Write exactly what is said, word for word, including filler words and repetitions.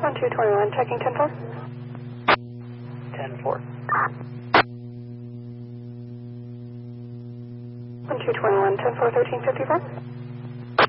one two two one, checking ten four. ten four. one two two one, ten four, thirteen fifty-four.